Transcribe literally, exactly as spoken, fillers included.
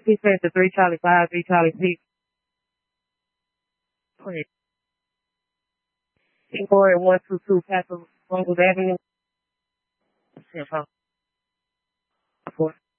He said the three Charlie five, three Charlie six. Please. Inquiry one two two Castle Mongles Avenue. Central.